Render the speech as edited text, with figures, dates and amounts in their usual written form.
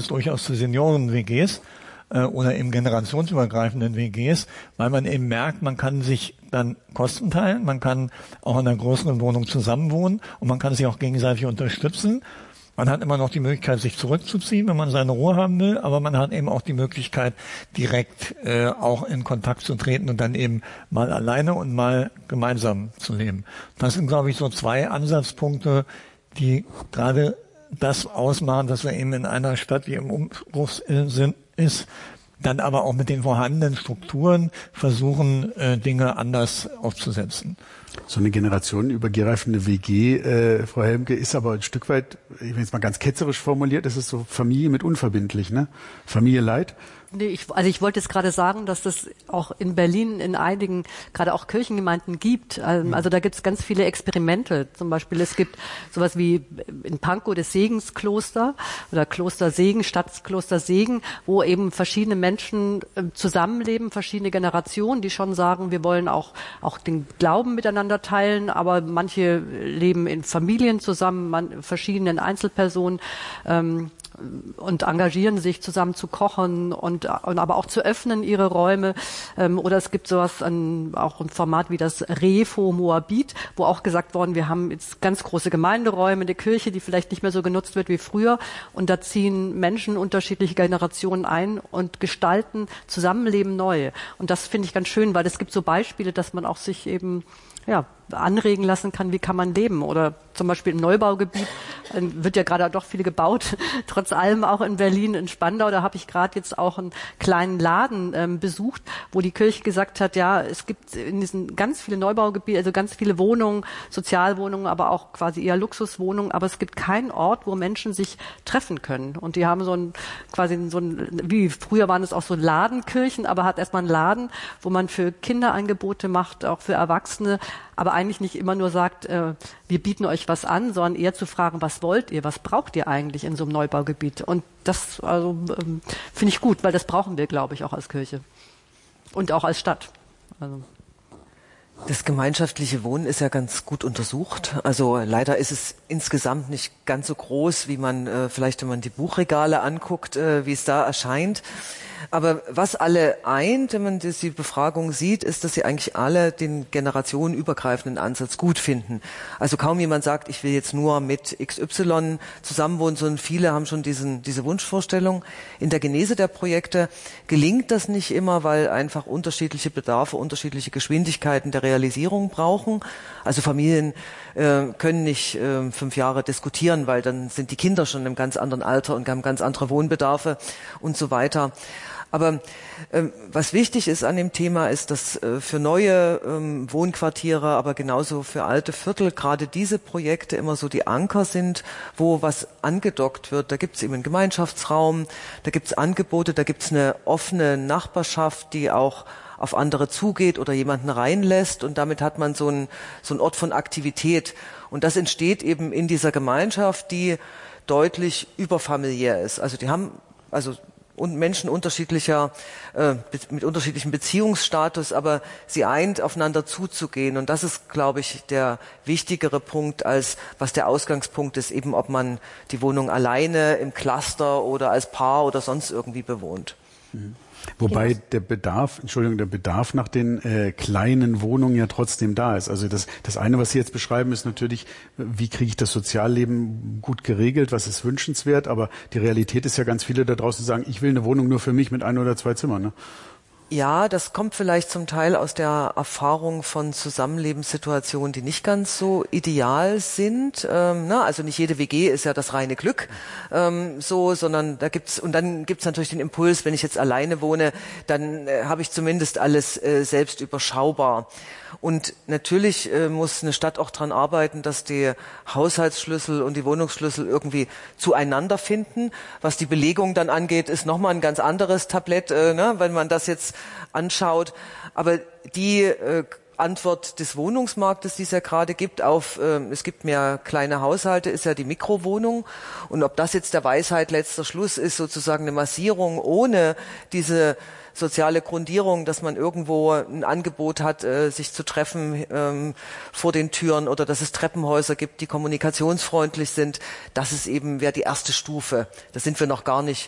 es durchaus zu Senioren-WGs oder eben generationsübergreifenden WGs, weil man eben merkt, man kann sich dann Kosten teilen, man kann auch in einer größeren Wohnung zusammenwohnen und man kann sich auch gegenseitig unterstützen. Man hat immer noch die Möglichkeit, sich zurückzuziehen, wenn man seine Ruhe haben will, aber man hat eben auch die Möglichkeit, direkt auch in Kontakt zu treten und dann eben mal alleine und mal gemeinsam zu leben. Das sind, glaube ich, so zwei Ansatzpunkte, die gerade das ausmachen, dass wir eben in einer Stadt, die im Umbruch ist, dann aber auch mit den vorhandenen Strukturen versuchen, Dinge anders aufzusetzen. So eine generationenübergreifende WG, Frau Helmke, ist aber ein Stück weit, ich will jetzt mal ganz ketzerisch formuliert, das ist so Familie mit unverbindlich, ne? Familie Light. Nee, ich wollte jetzt gerade sagen, dass das auch in Berlin in einigen, gerade auch Kirchengemeinden gibt. Also da gibt es ganz viele Experimente. Zum Beispiel es gibt sowas wie in Pankow das Segenskloster oder Kloster Segen, Stadtkloster Segen, wo eben verschiedene Menschen zusammenleben, verschiedene Generationen, die schon sagen, wir wollen auch den Glauben miteinander teilen, aber manche leben in Familien zusammen, verschiedenen Einzelpersonen, und engagieren sich zusammen zu kochen und aber auch zu öffnen ihre Räume. Oder es gibt sowas auch ein Format wie das Refo Moabit, wo auch gesagt worden, wir haben jetzt ganz große Gemeinderäume, eine Kirche, die vielleicht nicht mehr so genutzt wird wie früher. Und da ziehen Menschen unterschiedliche Generationen ein und gestalten Zusammenleben neu. Und das finde ich ganz schön, weil es gibt so Beispiele, dass man auch sich eben anregen lassen kann, wie kann man leben. Oder zum Beispiel im Neubaugebiet wird ja gerade doch viel gebaut, trotz allem auch in Berlin, in Spandau. Da habe ich gerade jetzt auch einen kleinen Laden besucht, wo die Kirche gesagt hat, ja, es gibt in diesen ganz viele Neubaugebiete, also ganz viele Wohnungen, Sozialwohnungen, aber auch quasi eher Luxuswohnungen, aber es gibt keinen Ort, wo Menschen sich treffen können. Und die haben wie früher waren es auch so Ladenkirchen, aber hat erstmal einen Laden, wo man für Kinder Angebote macht, auch für Erwachsene, aber eigentlich nicht immer nur sagt, wir bieten euch was an, sondern eher zu fragen, was wollt ihr, was braucht ihr eigentlich in so einem Neubaugebiet? Und das finde ich gut, weil das brauchen wir, glaube ich, auch als Kirche und auch als Stadt. Also. Das gemeinschaftliche Wohnen ist ja ganz gut untersucht. Also leider ist es insgesamt nicht ganz so groß, wie man vielleicht, wenn man die Buchregale anguckt, wie es da erscheint. Aber was alle eint, wenn man die Befragung sieht, ist, dass sie eigentlich alle den generationenübergreifenden Ansatz gut finden. Also kaum jemand sagt, ich will jetzt nur mit XY zusammenwohnen, sondern viele haben schon diese Wunschvorstellung. In der Genese der Projekte gelingt das nicht immer, weil einfach unterschiedliche Bedarfe, unterschiedliche Geschwindigkeiten der Realisierung brauchen. Also Familien können nicht 5 Jahre diskutieren, weil dann sind die Kinder schon in einem ganz anderen Alter und haben ganz andere Wohnbedarfe und so weiter. Aber was wichtig ist an dem Thema ist, dass für neue Wohnquartiere, aber genauso für alte Viertel gerade diese Projekte immer so die Anker sind, wo was angedockt wird. Da gibt es eben einen Gemeinschaftsraum, da gibt es Angebote, da gibt es eine offene Nachbarschaft, die auch auf andere zugeht oder jemanden reinlässt, und damit hat man so einen Ort von Aktivität. Und das entsteht eben in dieser Gemeinschaft, die deutlich überfamiliär ist. Also die haben und Menschen mit unterschiedlichem Beziehungsstatus, aber sie eint, aufeinander zuzugehen. Und das ist, glaube ich, der wichtigere Punkt, als was der Ausgangspunkt ist, eben ob man die Wohnung alleine, im Cluster oder als Paar oder sonst irgendwie bewohnt. Mhm. Wobei der Bedarf nach den kleinen Wohnungen ja trotzdem da ist. Also das eine, was Sie jetzt beschreiben, ist natürlich, wie kriege ich das Sozialleben gut geregelt, was ist wünschenswert, aber die Realität ist ja, ganz viele da draußen sagen, ich will eine Wohnung nur für mich mit 1 oder 2 Zimmern, ne? Ja, das kommt vielleicht zum Teil aus der Erfahrung von Zusammenlebenssituationen, die nicht ganz so ideal sind. Also nicht jede WG ist ja das reine Glück, sondern dann gibt's natürlich den Impuls, wenn ich jetzt alleine wohne, dann habe ich zumindest alles selbst überschaubar. Und natürlich muss eine Stadt auch dran arbeiten, dass die Haushaltsschlüssel und die Wohnungsschlüssel irgendwie zueinander finden. Was die Belegung dann angeht, ist nochmal ein ganz anderes Tablett, wenn man das jetzt anschaut. Aber die Antwort des Wohnungsmarktes, die es ja gerade gibt, es gibt mehr kleine Haushalte, ist ja die Mikrowohnung. Und ob das jetzt der Weisheit letzter Schluss ist, sozusagen eine Massierung ohne diese soziale Grundierung, dass man irgendwo ein Angebot hat, sich zu treffen vor den Türen, oder dass es Treppenhäuser gibt, die kommunikationsfreundlich sind, das ist eben wäre die erste Stufe. Da sind wir noch gar nicht